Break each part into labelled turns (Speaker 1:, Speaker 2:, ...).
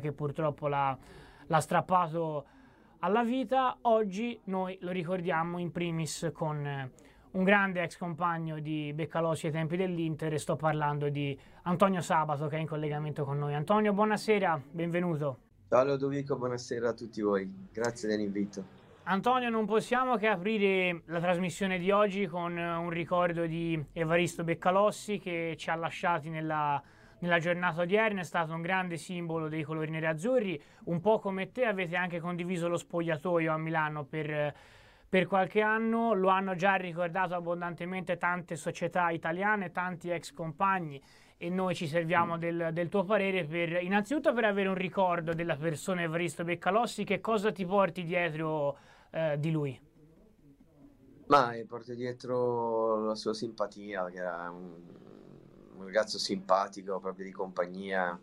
Speaker 1: che purtroppo l'ha strappato alla vita. Oggi noi lo ricordiamo in primis con un grande ex compagno di Beccalossi ai tempi dell'Inter, e sto parlando di Antonio Sabato, che è in collegamento con noi. Antonio, buonasera, benvenuto.
Speaker 2: Ciao Ludovico, buonasera a tutti voi, grazie dell'invito.
Speaker 1: Antonio, non possiamo che aprire la trasmissione di oggi con un ricordo di Evaristo Beccalossi, che ci ha lasciati nella giornata odierna. È stato un grande simbolo dei colori nerazzurri. Un po' come te avete anche condiviso lo spogliatoio a Milano per qualche anno. Lo hanno già ricordato abbondantemente tante società italiane, tanti ex compagni, e noi ci serviamo del tuo parere innanzitutto per avere un ricordo della persona Evaristo Beccalossi. Che cosa ti porti dietro di lui?
Speaker 2: Ma porto dietro la sua simpatia, perché era un ragazzo simpatico, proprio di compagnia,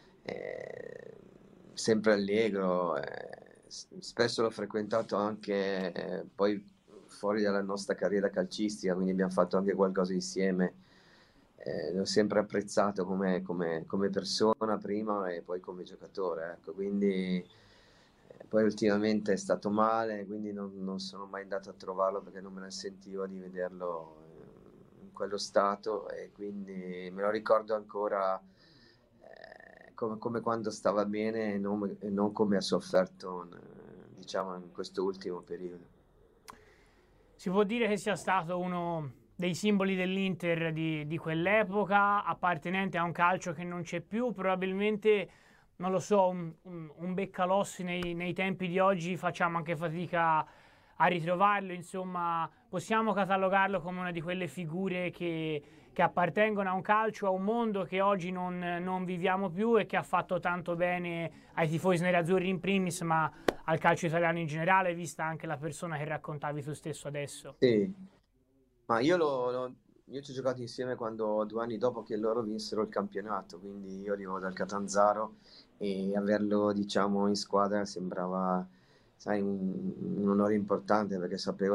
Speaker 2: sempre allegro. Spesso l'ho frequentato anche poi fuori dalla nostra carriera calcistica, quindi abbiamo fatto anche qualcosa insieme. L'ho sempre apprezzato come persona prima e poi come giocatore, ecco. Quindi poi ultimamente è stato male, quindi non sono mai andato a trovarlo perché non me ne sentivo di vederlo in quello stato, e quindi me lo ricordo ancora come quando stava bene e non come ha sofferto, diciamo, in questo ultimo periodo.
Speaker 1: Si può dire che sia stato uno dei simboli dell'Inter di quell'epoca, appartenente a un calcio che non c'è più. Probabilmente, non lo so, un Beccalossi nei tempi di oggi facciamo anche fatica a ritrovarlo. Insomma, possiamo catalogarlo come una di quelle figure che appartengono a un calcio, a un mondo che oggi non viviamo più, e che ha fatto tanto bene ai tifosi nerazzurri in primis, ma al calcio italiano in generale, vista anche la persona che raccontavi tu stesso adesso.
Speaker 2: Sì, ma io ci ho giocato insieme quando 2 anni dopo che loro vinsero il campionato, quindi io arrivo dal Catanzaro e averlo, diciamo, in squadra sembrava, sai, un onore importante, perché sapevo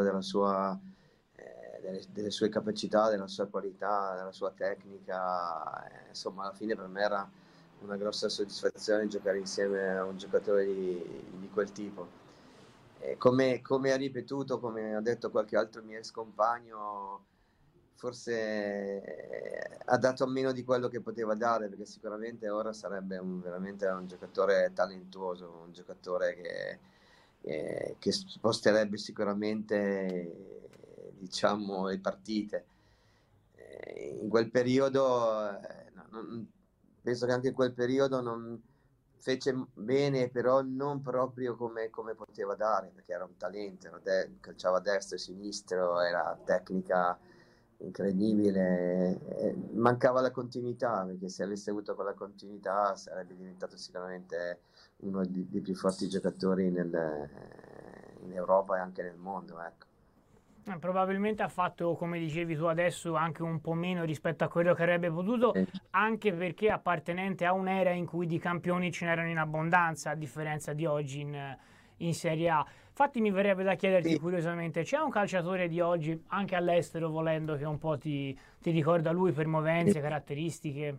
Speaker 2: delle sue capacità, della sua qualità, della sua tecnica. Insomma, alla fine per me era una grossa soddisfazione giocare insieme a un giocatore di quel tipo. Come ha ripetuto, come ha detto qualche altro mio ex compagno, forse ha dato meno di quello che poteva dare, perché sicuramente ora sarebbe veramente un giocatore talentuoso, un giocatore che sposterebbe sicuramente, diciamo, le partite. In quel periodo, penso che anche in quel periodo non fece bene, però non proprio come poteva dare, perché era un talento, calciava a destra e a sinistro, era tecnica incredibile. Mancava la continuità, perché se avesse avuto quella continuità sarebbe diventato sicuramente uno dei più forti giocatori in Europa e anche nel mondo, ecco.
Speaker 1: Probabilmente ha fatto, come dicevi tu adesso, anche un po' meno rispetto a quello che avrebbe potuto, anche perché appartenente a un'era in cui di campioni ce n'erano in abbondanza, a differenza di oggi in Serie A. Infatti mi verrebbe da chiederti
Speaker 2: Sì,
Speaker 1: curiosamente, c'è un calciatore di oggi, anche all'estero volendo, che un po' ti ricorda lui per movenze, caratteristiche?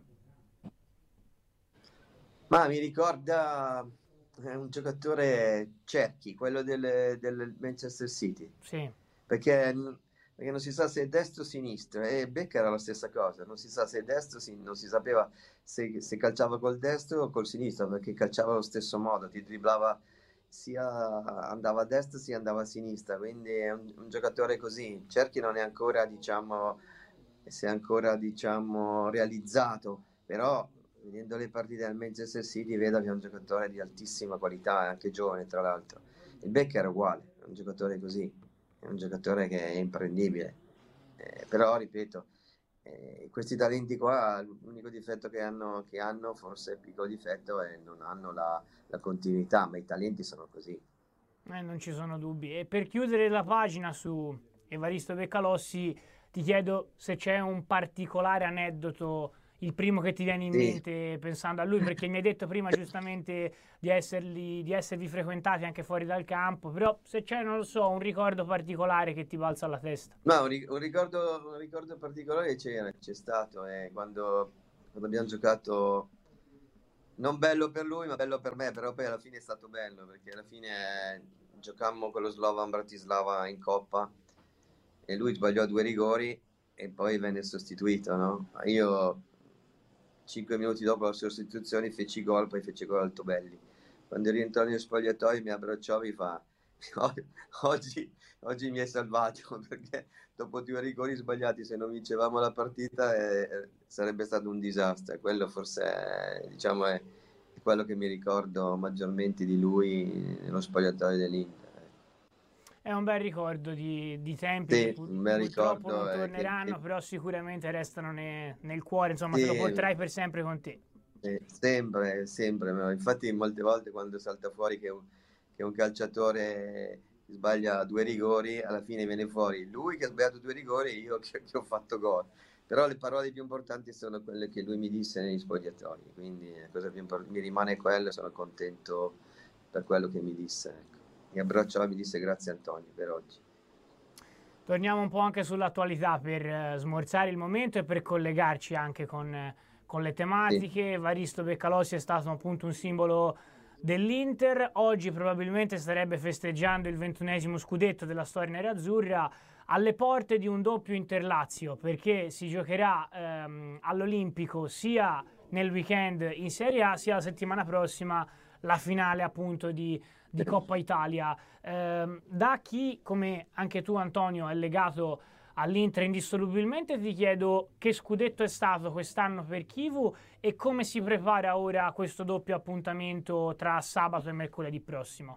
Speaker 2: ma mi ricorda un giocatore Cerchi, quello del Manchester City,
Speaker 1: Sì.
Speaker 2: perché, perché non si sa se è destro o sinistro, e Becca era la stessa cosa, non si sa se è destro, non si sapeva se calciava col destro o col sinistro, perché calciava allo stesso modo, ti dribblava, sia andava a destra sia andava a sinistra, quindi è un giocatore così. Cerchi non è ancora, diciamo, si è ancora, diciamo, realizzato, però vedendo le partite del Manchester City vedo che è un giocatore di altissima qualità, è anche giovane tra l'altro. Il Becca è uguale, è un giocatore così, è un giocatore che è imprendibile. Però ripeto, questi talenti qua, l'unico difetto che hanno, forse il piccolo difetto, è non hanno la continuità, ma i talenti sono così.
Speaker 1: Non ci sono dubbi. E per chiudere la pagina su Evaristo Beccalossi, ti chiedo se c'è un particolare aneddoto, il primo che ti viene in
Speaker 2: Sì,
Speaker 1: mente pensando a lui, perché mi hai detto prima giustamente di esservi frequentati anche fuori dal campo, però se c'è, non lo so, un ricordo particolare che ti balza alla testa.
Speaker 2: ma un ricordo particolare c'è stato, quando abbiamo giocato non bello per lui, ma bello per me, però poi alla fine è stato bello, perché alla fine giocammo con lo Slovan Bratislava in Coppa e lui sbagliò 2 rigori e poi venne sostituito, no? Io 5 minuti dopo la sostituzione feci gol, poi fece gol Altobelli. Quando rientrò nello spogliatoio mi abbracciò e mi fa oggi, oggi mi hai salvato perché dopo 2 rigori sbagliati se non vincevamo la partita sarebbe stato un disastro. Quello forse diciamo, è quello che mi ricordo maggiormente di lui nello spogliatoio dell'Inter.
Speaker 1: È un bel ricordo di tempi che
Speaker 2: Sì, un bel
Speaker 1: purtroppo non
Speaker 2: ricordo
Speaker 1: torneranno, però sicuramente restano nel cuore, insomma, te lo
Speaker 2: sì,
Speaker 1: porterai per sempre con te.
Speaker 2: sempre, sempre. No? Infatti molte volte quando salta fuori che un calciatore sbaglia 2 rigori, alla fine viene fuori lui che ha sbagliato 2 rigori e io che ho fatto gol. Però le parole più importanti sono quelle che lui mi disse negli spogliatoi, quindi la cosa più mi rimane quello e sono contento per quello che mi disse. Ecco. Mi abbracciò e mi disse grazie Antonio per oggi.
Speaker 1: Torniamo un po' anche sull'attualità per smorzare il momento e per collegarci anche con le
Speaker 2: Sì,
Speaker 1: tematiche. Evaristo Beccalossi è stato appunto un simbolo dell'Inter, oggi probabilmente starebbe festeggiando il 21esimo scudetto della storia nerazzurra alle porte di un doppio Interlazio, perché si giocherà all'Olimpico sia nel weekend in Serie A sia la settimana prossima la finale appunto di
Speaker 2: sì.
Speaker 1: Coppa Italia. Da chi, come anche tu Antonio, è legato all'Inter indissolubilmente, ti chiedo che scudetto è stato quest'anno per Chivu e come si prepara ora questo doppio appuntamento tra sabato e mercoledì prossimo.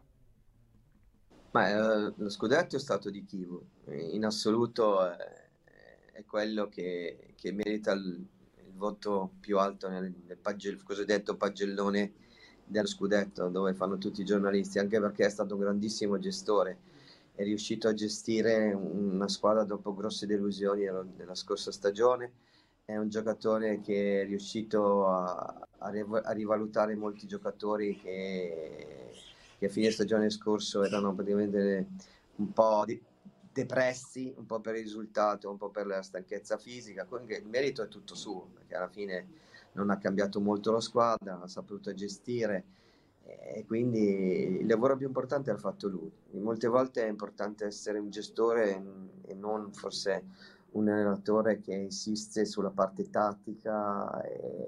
Speaker 2: Ma lo scudetto è stato di Chivu, in assoluto è quello che merita il voto più alto nel cosiddetto pagellone dello scudetto, dove fanno tutti i giornalisti, anche perché è stato un grandissimo gestore, è riuscito a gestire una squadra dopo grosse delusioni della scorsa stagione, è un giocatore che è riuscito a rivalutare molti giocatori che a fine stagione scorso erano praticamente un po' depressi, un po' per il risultato, un po' per la stanchezza fisica. Quindi il merito è tutto suo, perché alla fine non ha cambiato molto la squadra, ha saputo gestire e quindi il lavoro più importante l'ha fatto lui. Molte volte è importante essere un gestore e non forse un allenatore che insiste sulla parte tattica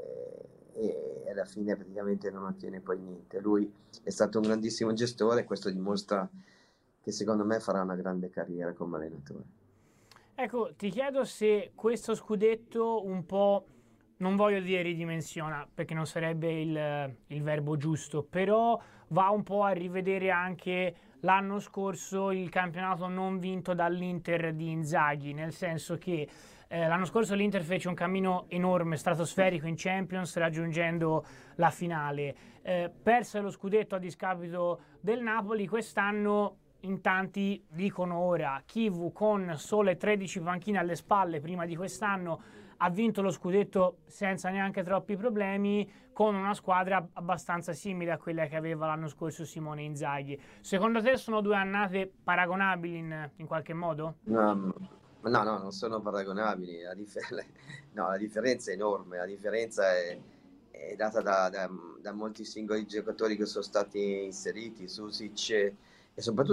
Speaker 2: e alla fine praticamente non ottiene poi niente. Lui è stato un grandissimo gestore e questo dimostra che secondo me farà una grande carriera come allenatore.
Speaker 1: Ecco, ti chiedo se questo scudetto un po', non voglio dire ridimensiona, perché non sarebbe il verbo giusto, però va un po' a rivedere anche l'anno scorso il campionato non vinto dall'Inter di Inzaghi, nel senso che l'anno scorso l'Inter fece un cammino enorme, stratosferico in Champions, raggiungendo la finale. Perse lo scudetto a discapito del Napoli, quest'anno in tanti dicono ora Chivu con sole 13 panchine alle spalle prima di quest'anno ha vinto lo scudetto senza neanche troppi problemi con una squadra abbastanza simile a quella che aveva l'anno scorso Simone Inzaghi. Secondo te sono due annate paragonabili in qualche modo?
Speaker 2: No, no, no, non sono paragonabili. No, la differenza è enorme. La differenza è data da molti singoli giocatori che sono stati inseriti, Susic e soprattutto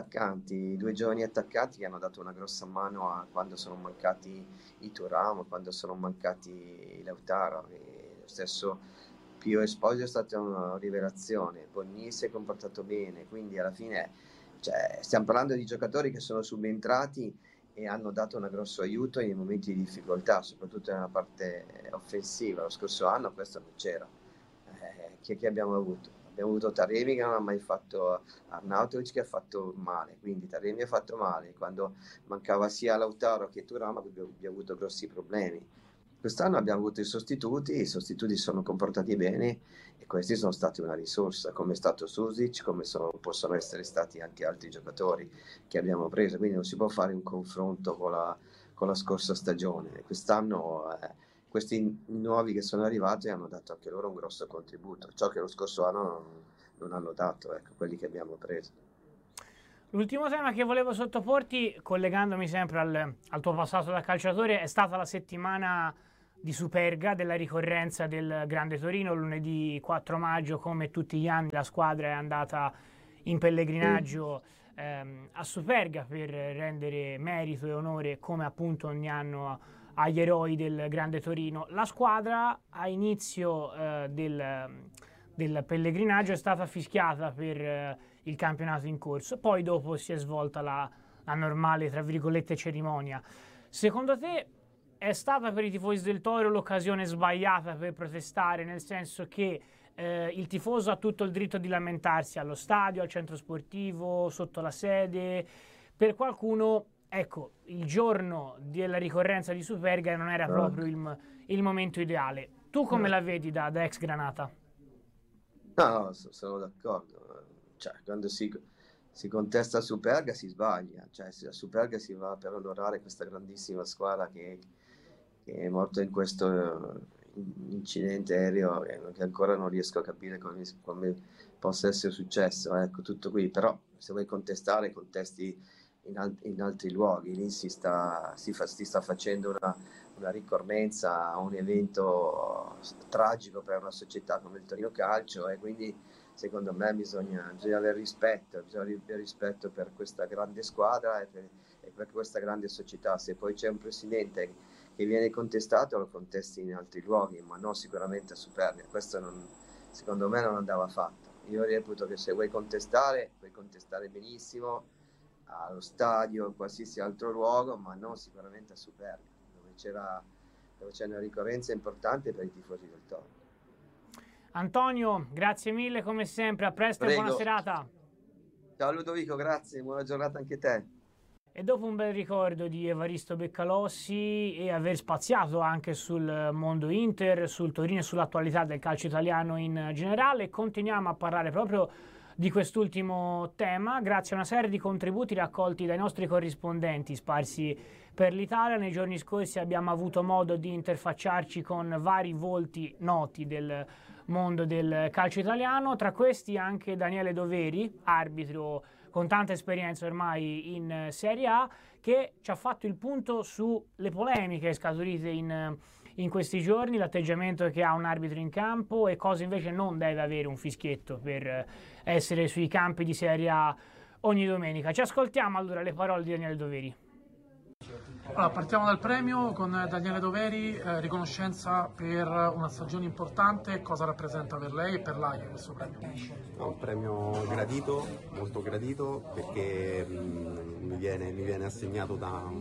Speaker 2: i 2 giovani attaccanti che hanno dato una grossa mano quando sono mancati i Thuram, quando sono mancati i Lautaro. E lo stesso Pio Esposito è stata una rivelazione, Bonni si è comportato bene, quindi alla fine cioè, stiamo parlando di giocatori che sono subentrati e hanno dato un grosso aiuto nei momenti di difficoltà, soprattutto nella parte offensiva. Lo scorso anno questo non c'era. Chi abbiamo avuto? Abbiamo avuto Taremi che non ha mai fatto, Arnautovic che ha fatto male, quindi Taremi ha fatto male. Quando mancava sia Lautaro che Thuram abbiamo avuto grossi problemi. Quest'anno abbiamo avuto i sostituti sono comportati bene e questi sono stati una risorsa, come è stato Susic, possono essere stati anche altri giocatori che abbiamo preso, quindi non si può fare un confronto con la scorsa stagione. Quest'anno questi nuovi che sono arrivati hanno dato anche loro un grosso contributo, ciò che lo scorso anno non hanno dato, ecco, quelli che abbiamo preso.
Speaker 1: L'ultimo tema che volevo sottoporti, collegandomi sempre al tuo passato da calciatore, è stata la settimana di Superga, della ricorrenza del Grande Torino. Lunedì 4 maggio, come tutti gli anni, la squadra è andata in pellegrinaggio a Superga per rendere merito e onore, come appunto ogni anno, agli eroi del Grande Torino. La squadra a inizio del pellegrinaggio è stata fischiata per il campionato in corso, poi dopo si è svolta la normale, tra virgolette, cerimonia. Secondo te è stata per i tifosi del Toro l'occasione sbagliata per protestare, nel senso che il tifoso ha tutto il diritto di lamentarsi allo stadio, al centro sportivo, sotto la sede? Per qualcuno, ecco, il giorno della ricorrenza di Superga non era proprio il momento ideale. Tu come la vedi da ex Granata?
Speaker 2: No, sono d'accordo. Cioè, quando si contesta Superga si sbaglia. Cioè, a Superga si va per onorare questa grandissima squadra che è morta in questo incidente aereo che ancora non riesco a capire come possa essere successo. Ecco, tutto qui. Però se vuoi contestare, contesti in altri luoghi. Lì si sta facendo una ricorrenza a un evento tragico per una società come il Torino Calcio, e quindi secondo me bisogna avere rispetto per questa grande squadra e per questa grande società. Se poi c'è un presidente che viene contestato, lo contesti in altri luoghi, ma non sicuramente a Superga. Questo secondo me non andava fatto. Io reputo che se vuoi contestare, puoi contestare benissimo allo stadio o in qualsiasi altro luogo, ma non sicuramente a Superga, dove c'è una ricorrenza importante per i tifosi del Toro.
Speaker 1: Antonio, grazie mille come sempre, a presto.
Speaker 2: Prego.
Speaker 1: E buona serata.
Speaker 2: Ciao Ludovico, grazie, buona giornata anche a te.
Speaker 1: E dopo un bel ricordo di Evaristo Beccalossi e aver spaziato anche sul mondo Inter, sul Torino e sull'attualità del calcio italiano in generale, continuiamo a parlare proprio di quest'ultimo tema grazie a una serie di contributi raccolti dai nostri corrispondenti sparsi per l'Italia. Nei giorni scorsi abbiamo avuto modo di interfacciarci con vari volti noti del mondo del calcio italiano, tra questi anche Daniele Doveri, arbitro con tanta esperienza ormai in Serie A, che ci ha fatto il punto sulle polemiche scaturite in questi giorni, l'atteggiamento che ha un arbitro in campo e cosa invece non deve avere un fischietto per essere sui campi di Serie A ogni domenica. Ci ascoltiamo allora le parole di Daniele Doveri.
Speaker 3: Allora, partiamo dal premio con Daniele Doveri, riconoscenza per una stagione importante. Cosa rappresenta per lei e per l'AIA questo premio?
Speaker 4: Un premio gradito, molto gradito, perché mi viene assegnato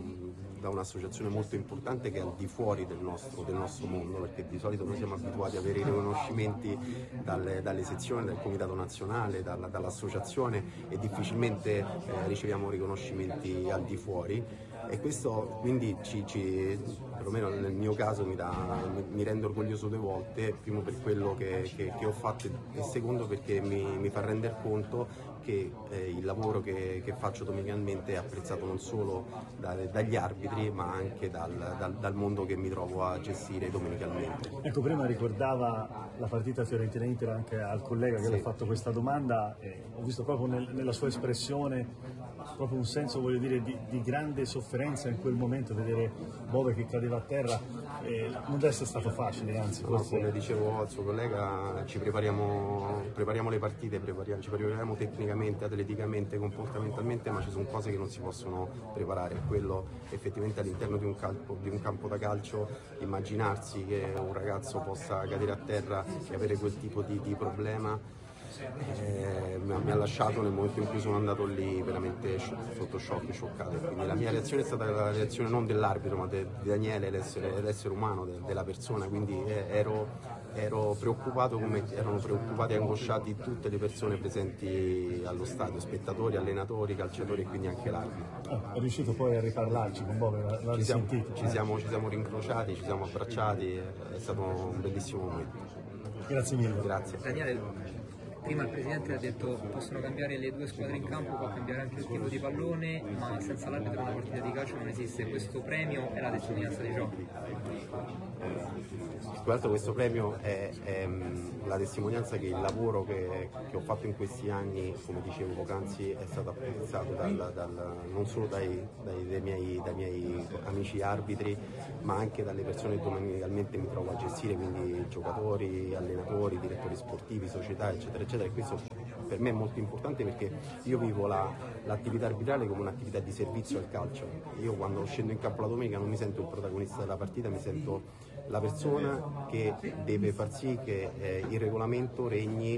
Speaker 4: da un'associazione molto importante che è al di fuori del nostro mondo, perché di solito noi siamo abituati ad avere i riconoscimenti dalle sezioni, dal comitato nazionale, dall'associazione, e difficilmente riceviamo riconoscimenti al di fuori. E questo quindi perlomeno nel mio caso mi rende orgoglioso due volte: primo per quello che ho fatto e secondo perché mi fa rendere conto che il lavoro che faccio domenicalmente è apprezzato non solo dagli arbitri ma anche dal mondo che mi trovo a gestire domenicalmente.
Speaker 5: Ecco, prima ricordava la partita Fiorentina-Inter anche al collega che le ha fatto questa domanda, e ho visto proprio nella sua espressione proprio un senso, voglio dire, di grande sofferenza in quel momento, vedere Bove che cadeva a terra. Non deve essere stato facile, anzi forse...
Speaker 4: Come dicevo al suo collega, ci prepariamo le partite, ci prepariamo tecnicamente, atleticamente, comportamentalmente, ma ci sono cose che non si possono preparare. Quello effettivamente all'interno di un campo da calcio, immaginarsi che un ragazzo possa cadere a terra e avere quel tipo di problema mi ha lasciato, nel momento in cui sono andato lì, veramente sotto shock, scioccato. Quindi la mia reazione è stata la reazione non dell'arbitro ma di Daniele, l'essere umano, della persona. Quindi ero preoccupato come erano preoccupati e angosciati tutte le persone presenti allo stadio, spettatori, allenatori, calciatori e quindi anche l'arbitro.
Speaker 5: È riuscito poi a riparlarci con Bove?
Speaker 4: Ci siamo rincrociati, ci siamo abbracciati, è stato un bellissimo momento.
Speaker 5: Grazie mille.
Speaker 4: Grazie.
Speaker 6: Daniele, Prima il presidente ha detto possono cambiare le due squadre in campo, può cambiare anche il tipo di pallone, ma senza l'arbitro una partita di calcio non esiste. Questo premio è la testimonianza di ciò.
Speaker 4: Tra questo premio è la testimonianza che il lavoro che ho fatto in questi anni, come dicevo poc'anzi, è stato apprezzato non solo dai miei amici arbitri, ma anche dalle persone che domenicalmente mi trovo a gestire, quindi giocatori, allenatori, direttori sportivi, società, eccetera, eccetera. E questo per me è molto importante perché io vivo l'attività arbitrale come un'attività di servizio al calcio. Io quando scendo in campo la domenica non mi sento il protagonista della partita, mi sento la persona che deve far sì che il regolamento regni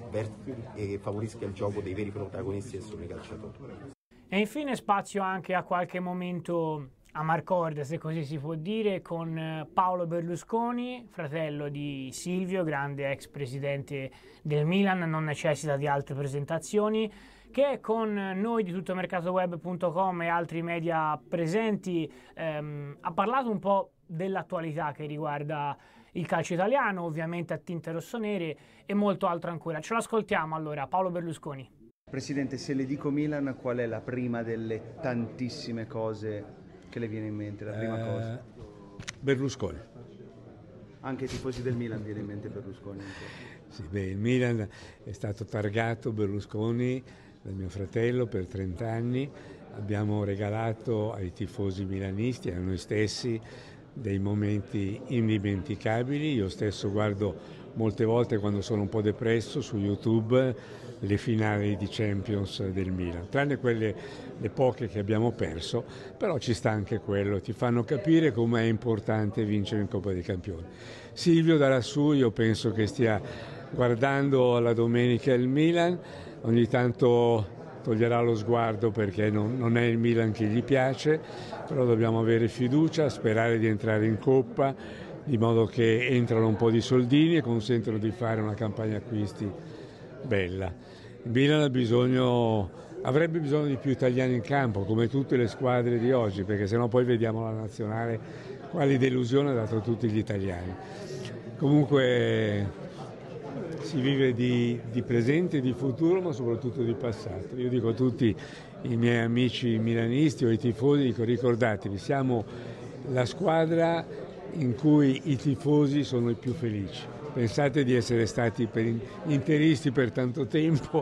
Speaker 4: e favorisca il gioco dei veri protagonisti che sono i calciatori.
Speaker 1: E infine spazio anche a qualche momento a Marcord, se così si può dire, con Paolo Berlusconi, fratello di Silvio, grande ex presidente del Milan, non necessita di altre presentazioni, che con noi di tuttomercatoweb.com e altri media presenti ha parlato un po' dell'attualità che riguarda il calcio italiano, ovviamente a tinte rossonere e molto altro ancora. Ce l'ascoltiamo allora, Paolo Berlusconi.
Speaker 7: Presidente, se le dico Milan, qual è la prima delle tantissime cose che le viene in mente, la prima cosa?
Speaker 8: Berlusconi.
Speaker 7: Anche i tifosi del Milan viene in mente Berlusconi?
Speaker 8: Sì, il Milan è stato targato Berlusconi da mio fratello per 30 anni, abbiamo regalato ai tifosi milanisti e a noi stessi dei momenti indimenticabili. Io stesso guardo molte volte, quando sono un po' depresso, su YouTube le finali di Champions del Milan, tranne le poche che abbiamo perso, però ci sta anche quello, ti fanno capire com'è importante vincere in Coppa dei Campioni. Silvio da lassù io penso che stia guardando la domenica il Milan, ogni tanto toglierà lo sguardo perché non è il Milan che gli piace, però dobbiamo avere fiducia, sperare di entrare in Coppa, di modo che entrano un po' di soldini e consentono di fare una campagna acquisti bella. Il Milan avrebbe bisogno di più italiani in campo, come tutte le squadre di oggi, perché sennò poi vediamo la nazionale quali delusione ha dato tutti gli italiani. Comunque si vive di presente e di futuro, ma soprattutto di passato. Io dico a tutti i miei amici milanisti o i tifosi, dico: ricordatevi, siamo la squadra in cui i tifosi sono i più felici. Pensate di essere stati interisti per tanto tempo.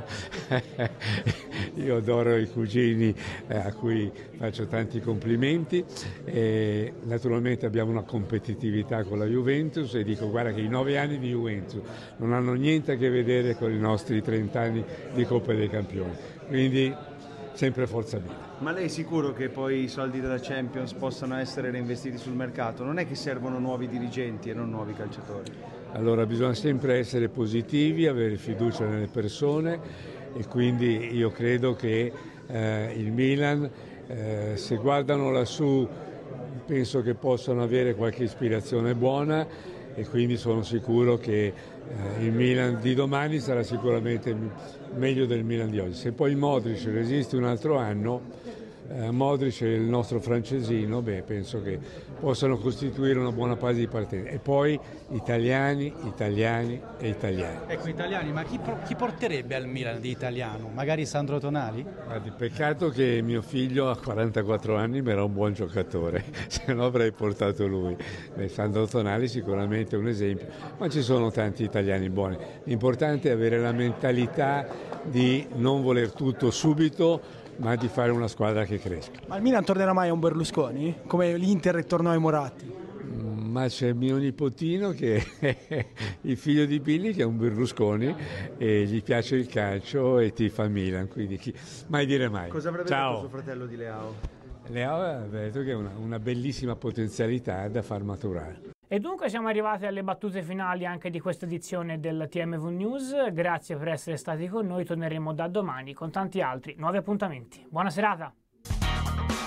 Speaker 8: Io adoro i cugini a cui faccio tanti complimenti. Naturalmente abbiamo una competitività con la Juventus e dico: guarda che i 9 anni di Juventus non hanno niente a che vedere con i nostri 30 anni di Coppa dei Campioni. Quindi sempre forza Milan.
Speaker 7: Ma lei è sicuro che poi i soldi della Champions possano essere reinvestiti sul mercato? Non è che servono nuovi dirigenti e non nuovi calciatori?
Speaker 8: Allora bisogna sempre essere positivi, avere fiducia nelle persone e quindi io credo che il Milan, se guardano lassù, penso che possano avere qualche ispirazione buona e quindi sono sicuro che il Milan di domani sarà sicuramente meglio del Milan di oggi. Se poi Modric resiste un altro anno, Modric e il nostro francesino, penso che possano costituire una buona base di partenza. E poi italiani.
Speaker 9: Ecco, italiani, ma chi porterebbe al Milan di italiano? Magari Sandro Tonali?
Speaker 8: Guardi, peccato che mio figlio a 44 anni mi era un buon giocatore, se no avrei portato lui. Sandro Tonali sicuramente è un esempio, ma ci sono tanti italiani buoni. L'importante è avere la mentalità di non voler tutto subito, ma di fare una squadra che cresca.
Speaker 9: Ma il Milan tornerà mai a un Berlusconi? Come l'Inter tornò ai Moratti?
Speaker 8: Ma c'è mio nipotino che è il figlio di Billy, che è un Berlusconi e gli piace il calcio e tifa Milan, quindi mai dire mai.
Speaker 7: Cosa avrebbe detto suo fratello di Leao?
Speaker 8: Leao ha detto che è una bellissima potenzialità da far maturare.
Speaker 1: E dunque siamo arrivati alle battute finali anche di questa edizione del TMV News. Grazie per essere stati con noi, torneremo da domani con tanti altri nuovi appuntamenti. Buona serata!